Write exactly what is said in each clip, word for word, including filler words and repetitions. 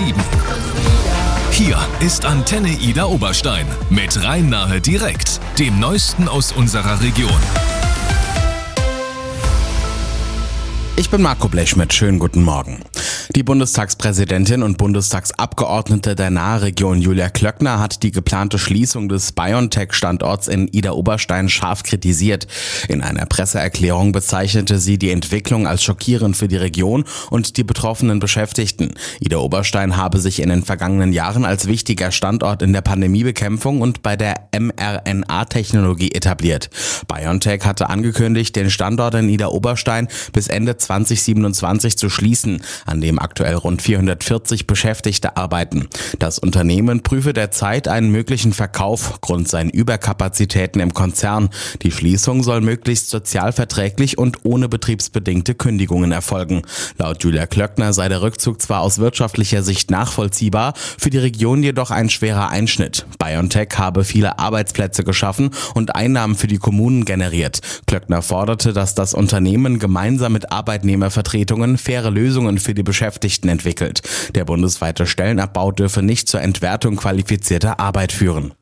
sieben. Hier ist Antenne Ida Oberstein mit Rhein-Nahe direkt, dem Neuesten aus unserer Region. Ich bin Marco Blechschmidt, schönen guten Morgen. Die Bundestagspräsidentin und Bundestagsabgeordnete der Nahe-Region Julia Klöckner hat die geplante Schließung des BioNTech-Standorts in Ida-Oberstein scharf kritisiert. In einer Presseerklärung bezeichnete sie die Entwicklung als schockierend für die Region und die betroffenen Beschäftigten. Ida-Oberstein habe sich in den vergangenen Jahren als wichtiger Standort in der Pandemiebekämpfung und bei der mRNA-Technologie etabliert. BioNTech hatte angekündigt, den Standort in Ida-Oberstein bis Ende zwanzig siebenundzwanzig zu schließen, an dem aktuell rund vierhundertvierzig Beschäftigte arbeiten. Das Unternehmen prüfe derzeit einen möglichen Verkauf aufgrund seinen Überkapazitäten im Konzern. Die Schließung soll möglichst sozialverträglich und ohne betriebsbedingte Kündigungen erfolgen. Laut Julia Klöckner sei der Rückzug zwar aus wirtschaftlicher Sicht nachvollziehbar, für die Region jedoch ein schwerer Einschnitt. BioNTech habe viele Arbeitsplätze geschaffen und Einnahmen für die Kommunen generiert. Klöckner forderte, dass das Unternehmen gemeinsam mit Arbeitnehmervertretungen faire Lösungen für die Beschäftigten entwickelt. Der bundesweite Stellenabbau dürfe nicht zur Entwertung qualifizierter Arbeit führen.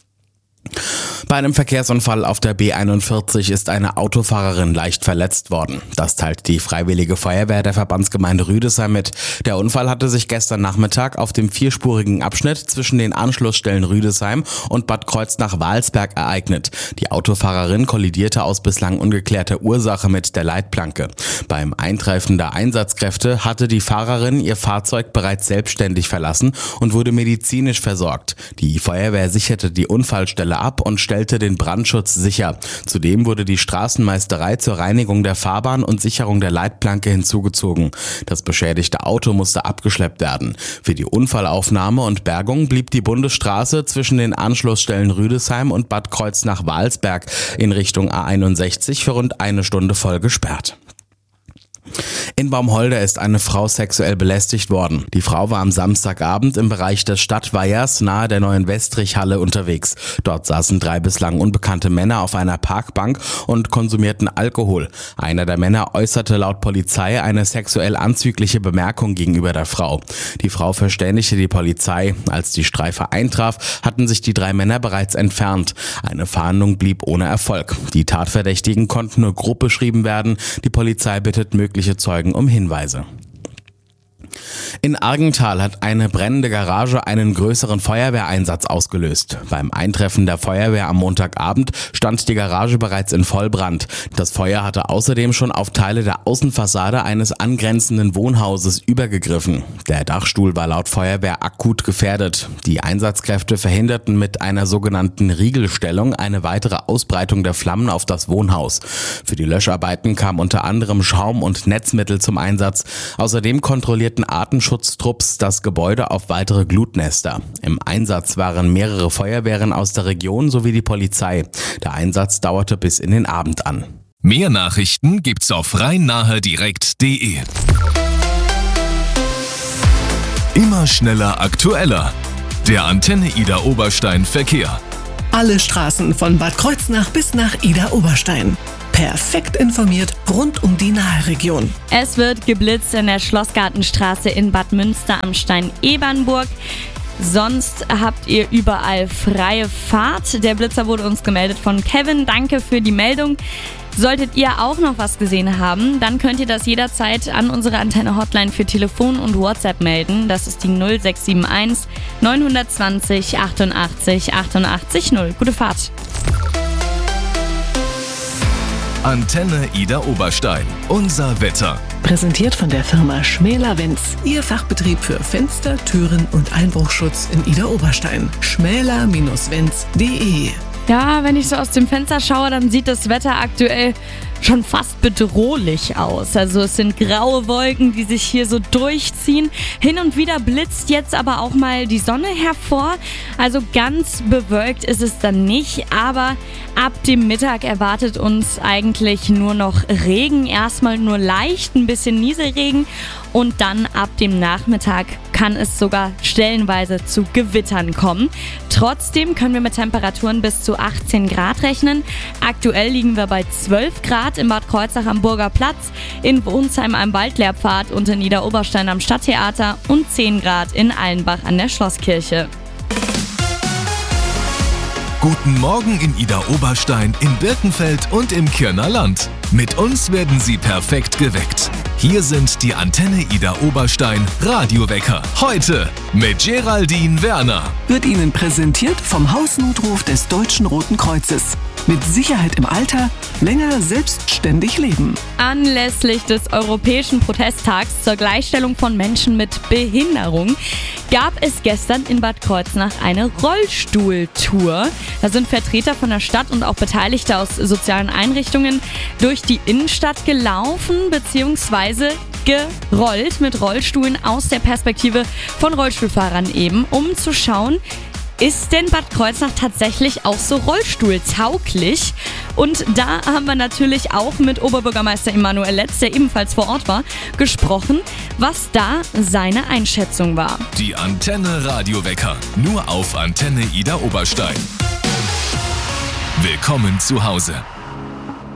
Bei einem Verkehrsunfall auf der B einundvierzig ist eine Autofahrerin leicht verletzt worden. Das teilt die Freiwillige Feuerwehr der Verbandsgemeinde Rüdesheim mit. Der Unfall hatte sich gestern Nachmittag auf dem vierspurigen Abschnitt zwischen den Anschlussstellen Rüdesheim und Bad Kreuznach-Walsberg ereignet. Die Autofahrerin kollidierte aus bislang ungeklärter Ursache mit der Leitplanke. Beim Eintreffen der Einsatzkräfte hatte die Fahrerin ihr Fahrzeug bereits selbstständig verlassen und wurde medizinisch versorgt. Die Feuerwehr sicherte die Unfallstelle ab und stellte den Brandschutz sicher. Zudem wurde die Straßenmeisterei zur Reinigung der Fahrbahn und Sicherung der Leitplanke hinzugezogen. Das beschädigte Auto musste abgeschleppt werden. Für die Unfallaufnahme und Bergung blieb die Bundesstraße zwischen den Anschlussstellen Rüdesheim und Bad Kreuznach-Walsberg in Richtung A einundsechzig für rund eine Stunde voll gesperrt. In Baumholder ist eine Frau sexuell belästigt worden. Die Frau war am Samstagabend im Bereich des Stadtweihers nahe der neuen Westrichhalle unterwegs. Dort saßen drei bislang unbekannte Männer auf einer Parkbank und konsumierten Alkohol. Einer der Männer äußerte laut Polizei eine sexuell anzügliche Bemerkung gegenüber der Frau. Die Frau verständigte die Polizei. Als die Streife eintraf, hatten sich die drei Männer bereits entfernt. Eine Fahndung blieb ohne Erfolg. Die Tatverdächtigen konnten nur grob beschrieben werden. Die Polizei bittet mögliche Zeugen um Hinweise. In Argenthal hat eine brennende Garage einen größeren Feuerwehreinsatz ausgelöst. Beim Eintreffen der Feuerwehr am Montagabend stand die Garage bereits in Vollbrand. Das Feuer hatte außerdem schon auf Teile der Außenfassade eines angrenzenden Wohnhauses übergegriffen. Der Dachstuhl war laut Feuerwehr akut gefährdet. Die Einsatzkräfte verhinderten mit einer sogenannten Riegelstellung eine weitere Ausbreitung der Flammen auf das Wohnhaus. Für die Löscharbeiten kam unter anderem Schaum und Netzmittel zum Einsatz. Außerdem kontrollierten Artenschutztrupps das Gebäude auf weitere Glutnester. Im Einsatz waren mehrere Feuerwehren aus der Region sowie die Polizei. Der Einsatz dauerte bis in den Abend an. Mehr Nachrichten gibt's auf rhein-nahe direkt punkt de. Immer schneller aktueller. Der Antenne Ida Oberstein Verkehr. Alle Straßen von Bad Kreuznach bis nach Ida Oberstein. Perfekt informiert rund um die Nahe-Region. Es wird geblitzt in der Schlossgartenstraße in Bad Münster am Stein-Ebernburg. Sonst habt ihr überall freie Fahrt. Der Blitzer wurde uns gemeldet von Kevin. Danke für die Meldung. Solltet ihr auch noch was gesehen haben, dann könnt ihr das jederzeit an unsere Antenne-Hotline für Telefon und WhatsApp melden. Das ist die null sechs sieben eins neun zwei null achtundachtzig achtundachtzig null. Gute Fahrt. Antenne Ida Oberstein. Unser Wetter. Präsentiert von der Firma Schmäler-Wenz. Ihr Fachbetrieb für Fenster, Türen und Einbruchschutz in Ida Oberstein. schmäler Wenz punkt de. Ja, wenn ich so aus dem Fenster schaue, dann sieht das Wetter aktuell schon fast bedrohlich aus. Also es sind graue Wolken, die sich hier so durchziehen. Hin und wieder blitzt jetzt aber auch mal die Sonne hervor. Also ganz bewölkt ist es dann nicht, aber ab dem Mittag erwartet uns eigentlich nur noch Regen. Erstmal nur leicht, ein bisschen Nieselregen und dann ab dem Nachmittag kann es sogar stellenweise zu Gewittern kommen. Trotzdem können wir mit Temperaturen bis zu achtzehn Grad rechnen. Aktuell liegen wir bei zwölf Grad. Grad in Bad Kreuznach am Burger Platz, in Wohnsheim am Waldlehrpfad und in Niederoberstein am Stadttheater und zehn Grad in Allenbach an der Schlosskirche. Guten Morgen in Idar-Oberstein, in Birkenfeld und im Kirner Land. Mit uns werden Sie perfekt geweckt. Hier sind die Antenne Idar-Oberstein Radiowecker. Heute mit Geraldine Werner. Wird Ihnen präsentiert vom Hausnotruf des Deutschen Roten Kreuzes. Mit Sicherheit im Alter, länger selbstständig leben. Anlässlich des Europäischen Protesttags zur Gleichstellung von Menschen mit Behinderung gab es gestern in Bad Kreuznach eine Rollstuhltour. Da sind Vertreter von der Stadt und auch Beteiligte aus sozialen Einrichtungen durch die Innenstadt gelaufen bzw. gerollt mit Rollstühlen aus der Perspektive von Rollstuhlfahrern eben, um zu schauen, ist denn Bad Kreuznach tatsächlich auch so rollstuhltauglich? Und da haben wir natürlich auch mit Oberbürgermeister Emanuel Letz, der ebenfalls vor Ort war, gesprochen, was da seine Einschätzung war. Die Antenne Radiowecker, nur auf Antenne Idar-Oberstein. Willkommen zu Hause.